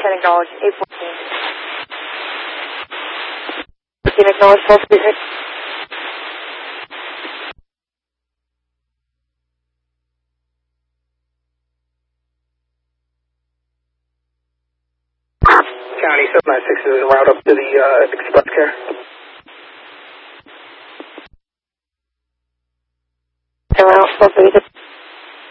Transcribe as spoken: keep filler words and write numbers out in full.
ten acknowledge, eight fourteen. fourteen acknowledge, twelve speaker. County seven nine six is en route up to the uh, express care. En route, twelve speaker.